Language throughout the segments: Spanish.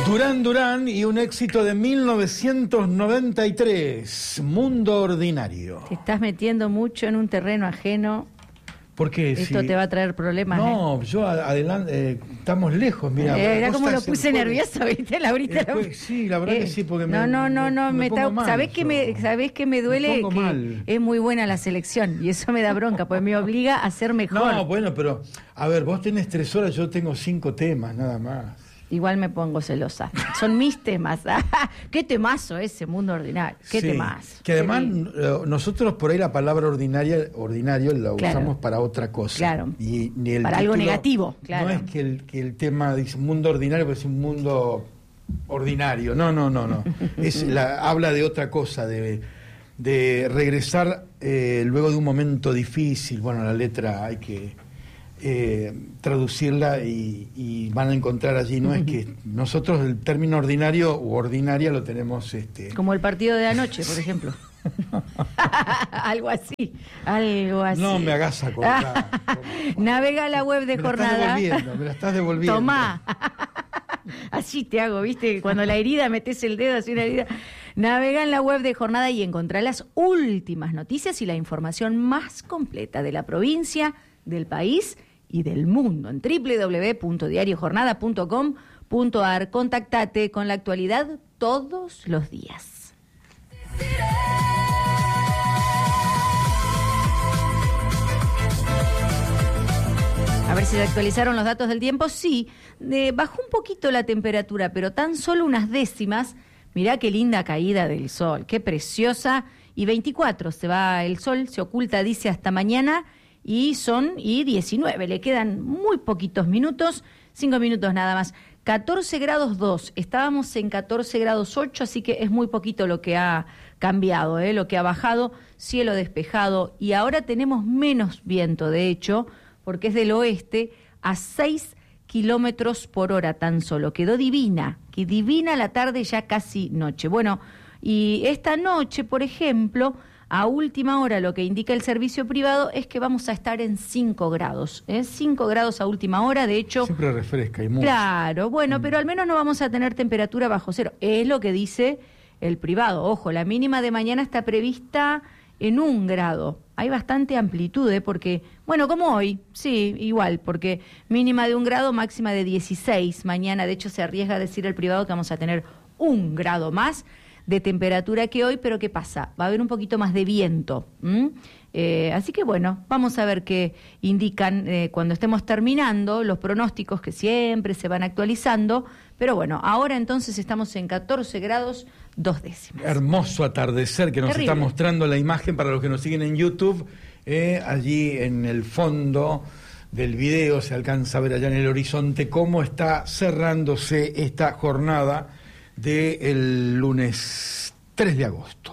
Duran Duran y un éxito de 1993, Mundo Ordinario. Te estás metiendo mucho en un terreno ajeno. ¿Por qué? Esto te va a traer problemas. No, yo adelante, estamos lejos, mira. Era como lo puse nervioso, ¿viste, Laurita? Sí, la verdad que sí, porque me pongo mal. ¿Sabés que me duele? Que es muy buena la selección y eso me da bronca, porque me obliga a ser mejor. No, bueno, pero, a ver, vos tenés 3 horas, yo tengo 5 temas, nada más. Igual me pongo celosa. Son mis temas. Qué temazo ese Mundo Ordinario. Qué temazo. Que además nosotros por ahí la palabra ordinario la usamos para otra cosa. Claro. Y para algo negativo. Claro. No es que el tema dice Mundo Ordinario, pero es un mundo ordinario. No. Habla de otra cosa, de regresar luego de un momento difícil. Bueno, la letra hay que traducirla y van a encontrar allí, no es que nosotros el término ordinario o ordinaria lo tenemos como el partido de anoche, por ejemplo. algo así. No me hagas acordar. Navega a la web de Jornada. Me la estás devolviendo. Tomá. Así te hago, ¿viste? Cuando la herida metes el dedo así una herida. Navega en la web de Jornada y encontrá las últimas noticias y la información más completa de la provincia, del país y del mundo en www.diariojornada.com.ar. Contactate con la actualidad todos los días. A ver si se actualizaron los datos del tiempo. Sí, bajó un poquito la temperatura, pero tan solo unas décimas. Mirá qué linda caída del sol, qué preciosa. Y 24 se va el sol, se oculta, dice, hasta mañana. Y 19, le quedan muy poquitos minutos, 5 minutos nada más. 14 grados 2, estábamos en 14 grados 8, así que es muy poquito lo que ha cambiado, lo que ha bajado, cielo despejado. Y ahora tenemos menos viento, de hecho, porque es del oeste, a 6 kilómetros por hora tan solo. Quedó divina, que divina la tarde, ya casi noche. Bueno, y esta noche, por ejemplo, a última hora lo que indica el servicio privado es que vamos a estar en 5 grados. 5 grados a última hora, de hecho. Siempre refresca y mucho. Claro, bueno, pero al menos no vamos a tener temperatura bajo cero. Es lo que dice el privado. Ojo, la mínima de mañana está prevista en 1 grado. Hay bastante amplitud, porque, bueno, como hoy, sí, igual, porque mínima de 1 grado, máxima de 16 mañana. De hecho, se arriesga a decir el privado que vamos a tener 1 grado más de temperatura que hoy, pero ¿qué pasa? Va a haber un poquito más de viento. Así que bueno, vamos a ver qué indican cuando estemos terminando los pronósticos que siempre se van actualizando, pero bueno, ahora entonces estamos en 14 grados 2 décimas. Hermoso atardecer que nos Terrible. Está mostrando la imagen para los que nos siguen en YouTube, allí en el fondo del video se alcanza a ver allá en el horizonte cómo está cerrándose esta jornada del lunes 3 de agosto.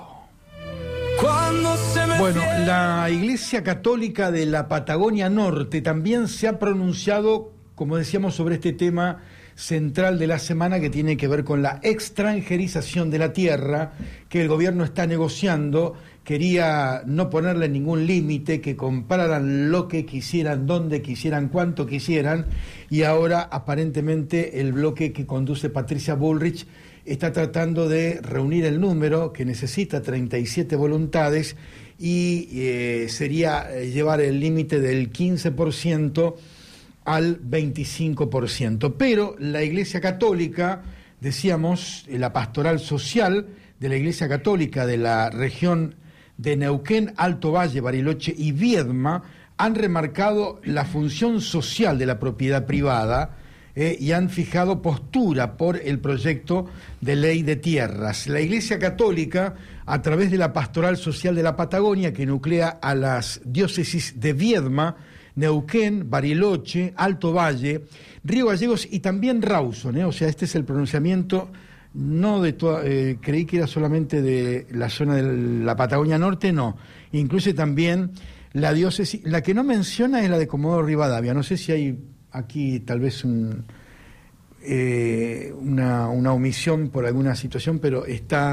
Bueno, la Iglesia Católica de la Patagonia Norte también se ha pronunciado, como decíamos, sobre este tema central de la semana que tiene que ver con la extranjerización de la tierra, que el gobierno está negociando. Quería no ponerle ningún límite, que compraran lo que quisieran, donde quisieran, cuánto quisieran, y ahora aparentemente el bloque que conduce Patricia Bullrich está tratando de reunir el número que necesita, 37 voluntades, y sería llevar el límite del 15% al 25%. Pero la Iglesia Católica, decíamos, la pastoral social de la Iglesia Católica de la región de Neuquén, Alto Valle, Bariloche y Viedma, han remarcado la función social de la propiedad privada, y han fijado postura por el proyecto de ley de tierras. La Iglesia Católica, a través de la Pastoral Social de la Patagonia, que nuclea a las diócesis de Viedma, Neuquén, Bariloche, Alto Valle, Río Gallegos y también Rawson, o sea, este es el pronunciamiento, no de toda, creí que era solamente de la zona de la Patagonia Norte, no, incluye también la diócesis, la que no menciona es la de Comodoro Rivadavia, no sé si hay aquí tal vez una omisión por alguna situación, pero está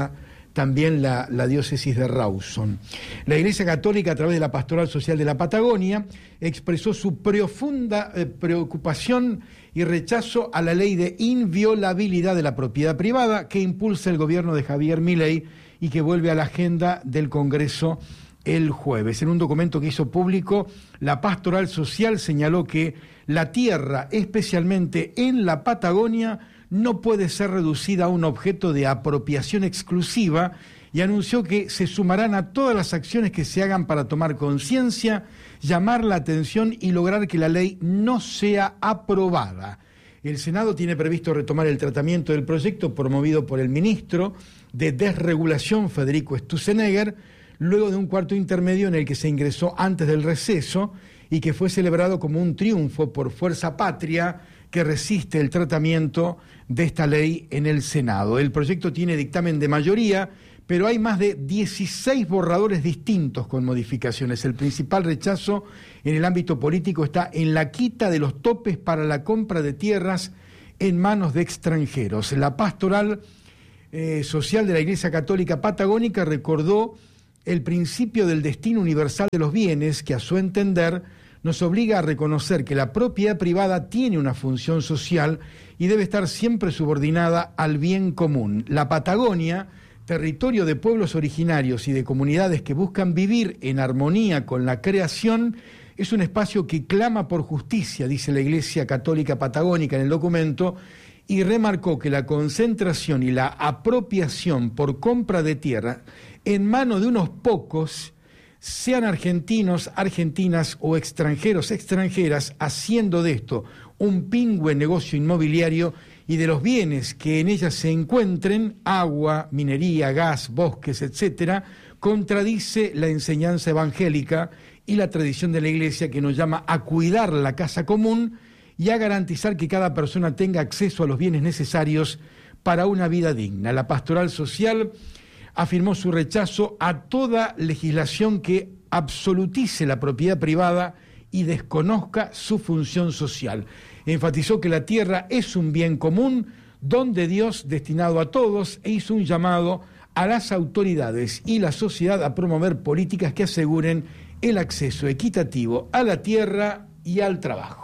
también la diócesis de Rawson. La Iglesia Católica, a través de la Pastoral Social de la Patagonia, expresó su profunda preocupación y rechazo a la ley de inviolabilidad de la propiedad privada que impulsa el gobierno de Javier Milei y que vuelve a la agenda del Congreso el jueves. En un documento que hizo público, la Pastoral Social señaló que la tierra, especialmente en la Patagonia, no puede ser reducida a un objeto de apropiación exclusiva y anunció que se sumarán a todas las acciones que se hagan para tomar conciencia, llamar la atención y lograr que la ley no sea aprobada. El Senado tiene previsto retomar el tratamiento del proyecto promovido por el ministro de Desregulación, Federico Sturzenegger, luego de un cuarto intermedio en el que se ingresó antes del receso y que fue celebrado como un triunfo por Fuerza Patria, que resiste el tratamiento de esta ley en el Senado. El proyecto tiene dictamen de mayoría, pero hay más de 16 borradores distintos con modificaciones. El principal rechazo en el ámbito político está en la quita de los topes para la compra de tierras en manos de extranjeros. La Pastoral Social de la Iglesia Católica Patagónica recordó el principio del destino universal de los bienes, que a su entender nos obliga a reconocer que la propiedad privada tiene una función social y debe estar siempre subordinada al bien común. La Patagonia, territorio de pueblos originarios y de comunidades que buscan vivir en armonía con la creación, es un espacio que clama por justicia, dice la Iglesia Católica Patagónica en el documento, y remarcó que la concentración y la apropiación por compra de tierra en manos de unos pocos, sean argentinos, argentinas o extranjeros, extranjeras, haciendo de esto un pingüe negocio inmobiliario y de los bienes que en ellas se encuentren, agua, minería, gas, bosques, etcétera, contradice la enseñanza evangélica y la tradición de la Iglesia, que nos llama a cuidar la casa común y a garantizar que cada persona tenga acceso a los bienes necesarios para una vida digna. La Pastoral Social afirmó su rechazo a toda legislación que absolutice la propiedad privada y desconozca su función social. Enfatizó que la tierra es un bien común, don de Dios destinado a todos, e hizo un llamado a las autoridades y la sociedad a promover políticas que aseguren el acceso equitativo a la tierra y al trabajo.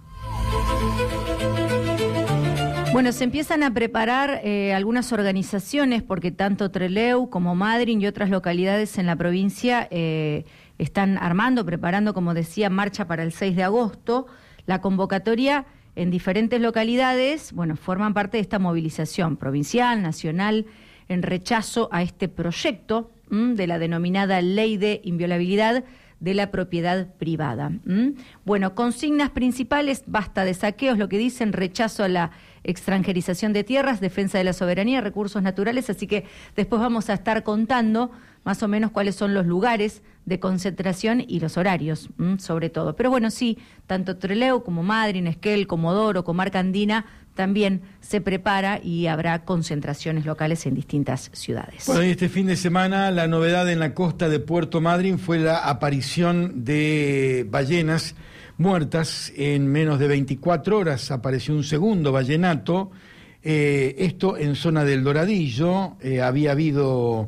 Bueno, se empiezan a preparar algunas organizaciones, porque tanto Trelew como Madryn y otras localidades en la provincia están preparando, como decía, marcha para el 6 de agosto. La convocatoria en diferentes localidades, bueno, forman parte de esta movilización provincial, nacional, en rechazo a este proyecto de la denominada Ley de Inviolabilidad de la Propiedad Privada. Bueno, consignas principales: basta de saqueos, lo que dicen, rechazo a la extranjerización de tierras, defensa de la soberanía, recursos naturales, así que después vamos a estar contando más o menos cuáles son los lugares de concentración y los horarios, sobre todo. Pero bueno, sí, tanto Trelew como Madryn, Esquel, Comodoro, Comarca Andina, también se prepara y habrá concentraciones locales en distintas ciudades. Bueno, y este fin de semana la novedad en la costa de Puerto Madryn fue la aparición de ballenas muertas. En menos de 24 horas apareció un segundo ballenato, esto en zona del Doradillo. Había habido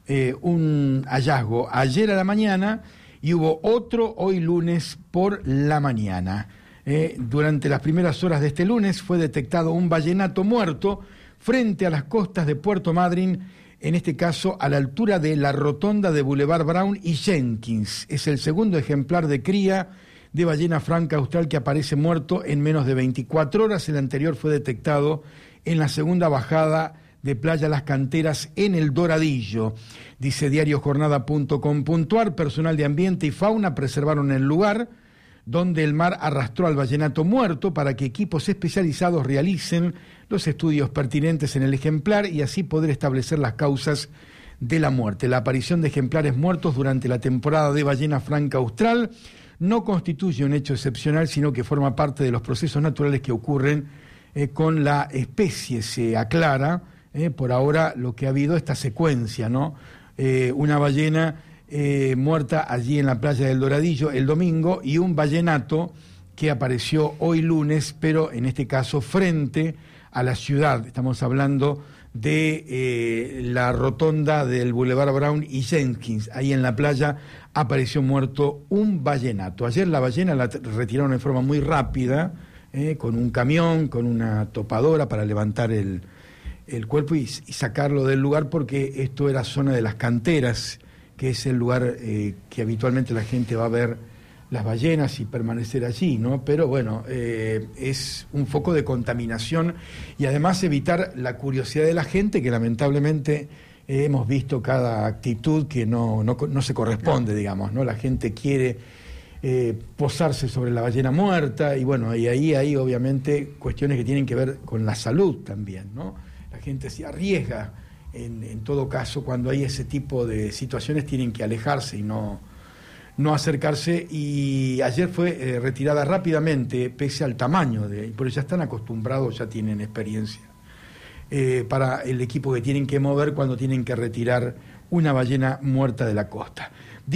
un hallazgo ayer a la mañana y hubo otro hoy lunes por la mañana. Durante las primeras horas de este lunes fue detectado un ballenato muerto frente a las costas de Puerto Madryn, en este caso a la altura de la rotonda de Boulevard Brown y Jenkins. Es el segundo ejemplar de cría de ballena franca austral que aparece muerto en menos de 24 horas. El anterior fue detectado en la segunda bajada de Playa Las Canteras en el Doradillo. Dice diariojornada.com.ar, personal de ambiente y fauna preservaron el lugar donde el mar arrastró al ballenato muerto para que equipos especializados realicen los estudios pertinentes en el ejemplar y así poder establecer las causas de la muerte. La aparición de ejemplares muertos durante la temporada de ballena franca austral no constituye un hecho excepcional, sino que forma parte de los procesos naturales que ocurren con la especie. Se aclara por ahora lo que ha habido, esta secuencia, ¿no? Una ballena muerta allí en la playa del Doradillo el domingo y un ballenato que apareció hoy lunes, pero en este caso frente a la ciudad. Estamos hablando de la rotonda del Boulevard Brown y Jenkins. Ahí en la playa apareció muerto un vallenato. Ayer la ballena la retiraron de forma muy rápida, con un camión, con una topadora para levantar el cuerpo y sacarlo del lugar, porque esto era zona de las canteras, que es el lugar que habitualmente la gente va a ver las ballenas y permanecer allí, ¿no? Pero bueno, es un foco de contaminación y además evitar la curiosidad de la gente, que lamentablemente hemos visto cada actitud que no se corresponde, digamos, ¿no? La gente quiere posarse sobre la ballena muerta y bueno, y ahí hay obviamente cuestiones que tienen que ver con la salud también, ¿no? La gente se arriesga, en todo caso, cuando hay ese tipo de situaciones tienen que alejarse y no acercarse, y ayer fue retirada rápidamente, pese al tamaño, pero ya están acostumbrados, ya tienen experiencia para el equipo que tienen que mover cuando tienen que retirar una ballena muerta de la costa.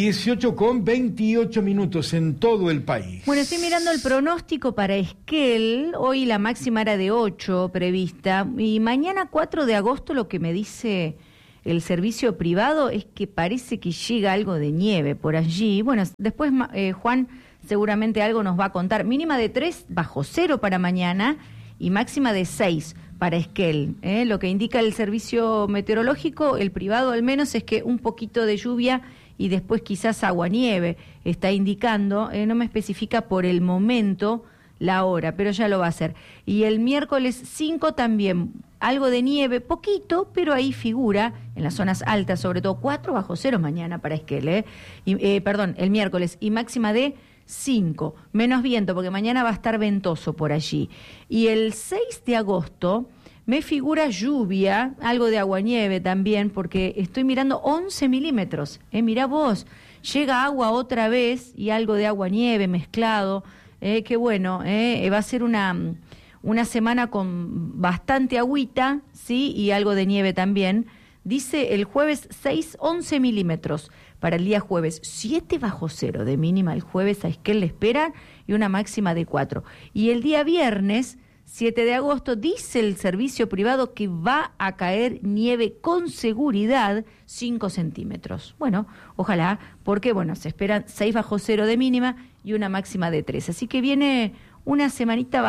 18:28 en todo el país. Bueno, estoy mirando el pronóstico para Esquel. Hoy la máxima era de 8 prevista. Y mañana 4 de agosto lo que me dice el servicio privado es que parece que llega algo de nieve por allí. Bueno, después Juan seguramente algo nos va a contar. Mínima de 3 bajo cero para mañana y máxima de 6 para Esquel. Lo que indica el servicio meteorológico, el privado al menos, es que un poquito de lluvia y después quizás aguanieve está indicando, no me especifica por el momento la hora, pero ya lo va a hacer. Y el miércoles 5 también, algo de nieve, poquito, pero ahí figura, en las zonas altas, sobre todo 4 bajo cero mañana para Esquel, el miércoles, y máxima de 5, menos viento, porque mañana va a estar ventoso por allí. Y el 6 de agosto... me figura lluvia, algo de aguanieve también, porque estoy mirando 11 milímetros. Mirá vos, llega agua otra vez y algo de aguanieve mezclado. Qué bueno, va a ser una semana con bastante agüita, ¿sí? Y algo de nieve también. Dice el jueves 6, 11 milímetros. Para el día jueves, 7 bajo cero de mínima el jueves a Esquel le esperan y una máxima de 4. Y el día viernes... 7 de agosto, dice el servicio privado que va a caer nieve con seguridad 5 centímetros. Bueno, ojalá, porque bueno, se esperan 6 bajo cero de mínima y una máxima de 3. Así que viene una semanita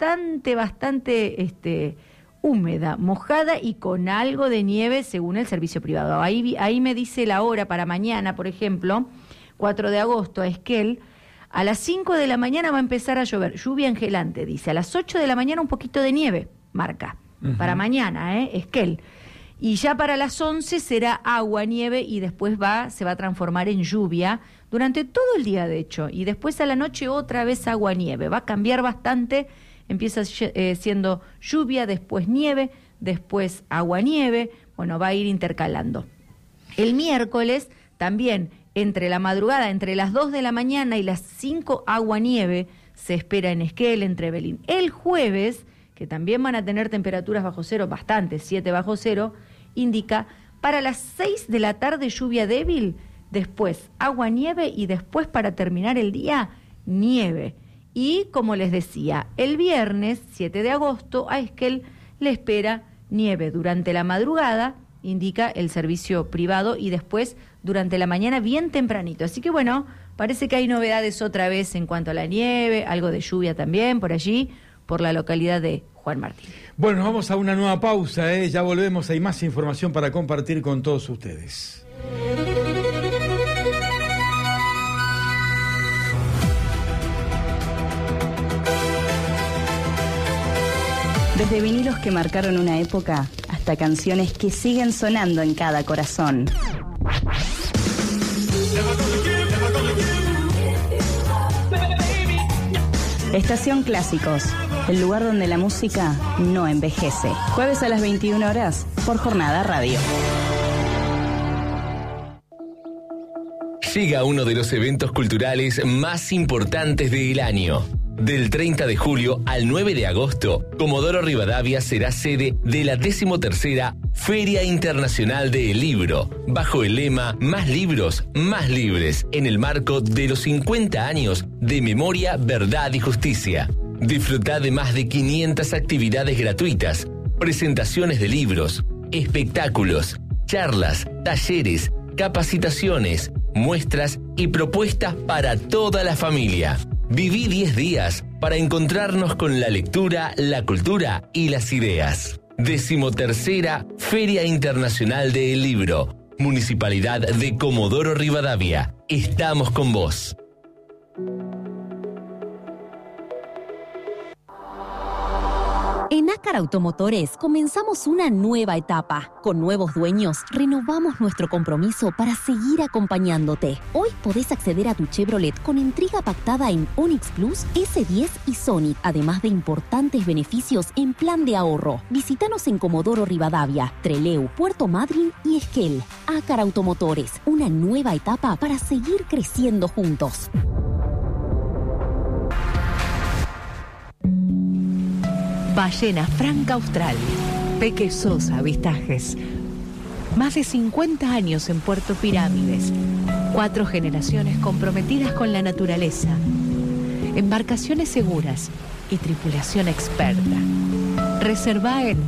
bastante húmeda, mojada y con algo de nieve según el servicio privado. Ahí me dice la hora para mañana, por ejemplo, 4 de agosto a Esquel. A las 5 de la mañana va a empezar a llover, lluvia engelante, dice. A las 8 de la mañana un poquito de nieve, marca. Para mañana, Esquel. Y ya para las 11 será agua, nieve y después se va a transformar en lluvia durante todo el día, de hecho. Y después a la noche otra vez agua, nieve. Va a cambiar bastante, empieza siendo lluvia, después nieve, después agua, nieve. Bueno, va a ir intercalando. El miércoles también... entre la madrugada, entre las 2 de la mañana y las 5, agua-nieve se espera en Esquel, entre Belín. El jueves, que también van a tener temperaturas bajo cero, bastante, 7 bajo cero, indica para las 6 de la tarde lluvia débil, después agua-nieve y después para terminar el día, nieve. Y como les decía, el viernes, 7 de agosto, a Esquel le espera nieve durante la madrugada, indica el servicio privado, y después durante la mañana bien tempranito. Así que bueno, parece que hay novedades otra vez en cuanto a la nieve, algo de lluvia también por allí, por la localidad de Juan Martín. Bueno, nos vamos a una nueva pausa, ya volvemos, hay más información para compartir con todos ustedes. Desde vinilos que marcaron una época hasta canciones que siguen sonando en cada corazón. Estación Clásicos, el lugar donde la música no envejece. Jueves a las 21 horas por Jornada Radio. Llega uno de los eventos culturales más importantes del año. Del 30 de julio al 9 de agosto, Comodoro Rivadavia será sede de la 13ª Feria Internacional del Libro, bajo el lema Más libros, más libres, en el marco de los 50 años de Memoria, Verdad y Justicia. Disfrutá de más de 500 actividades gratuitas, presentaciones de libros, espectáculos, charlas, talleres, capacitaciones, muestras y propuestas para toda la familia. Viví 10 días para encontrarnos con la lectura, la cultura y las ideas. 13ª Feria Internacional del Libro. Municipalidad de Comodoro Rivadavia. Estamos con vos. En Ácar Automotores comenzamos una nueva etapa. Con nuevos dueños, renovamos nuestro compromiso para seguir acompañándote. Hoy podés acceder a tu Chevrolet con entrega pactada en Onix Plus, S10 y Sonic, además de importantes beneficios en plan de ahorro. Visítanos en Comodoro Rivadavia, Trelew, Puerto Madryn y Esquel. Ácar Automotores, una nueva etapa para seguir creciendo juntos. Ballena Franca Austral, Peque Sosa Avistajes. Más de 50 años en Puerto Pirámides. 4 generaciones comprometidas con la naturaleza. Embarcaciones seguras y tripulación experta. Reservá en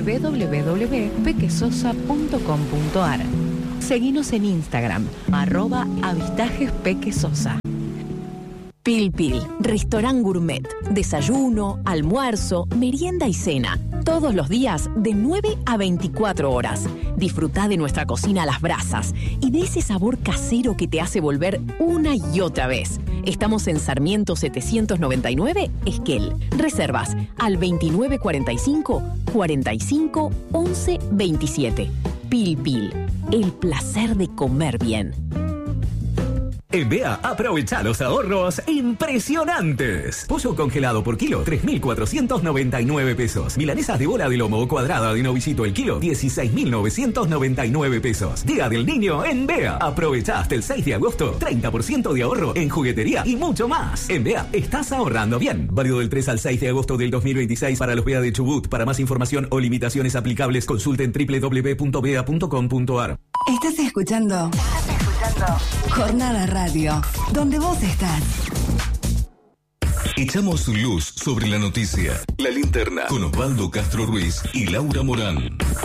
www.pequesosa.com.ar. Seguinos en Instagram, @avistajespequesosa. Pil Pil, restaurant gourmet, desayuno, almuerzo, merienda y cena. Todos los días de 9 a 24 horas. Disfrutá de nuestra cocina a las brasas y de ese sabor casero que te hace volver una y otra vez. Estamos en Sarmiento 799, Esquel. Reservas al 2945 45 11 27. Pil Pil, el placer de comer bien. En Bea, aprovecha los ahorros impresionantes. Pollo congelado por kilo, 3.499 pesos. Milanesas de bola de lomo o cuadrada de novillito el kilo, 16.999 pesos. Día del Niño en Bea. Aprovecha hasta el 6 de agosto, 30% de ahorro en juguetería y mucho más. En Bea, estás ahorrando bien. Válido del 3 al 6 de agosto del 2026 para los Bea de Chubut. Para más información o limitaciones aplicables, consulten www.bea.com.ar. Estás escuchando Jornada Radio, donde vos estás. Echamos luz sobre la noticia. La Linterna con Osvaldo Castro Ruiz y Laura Morán.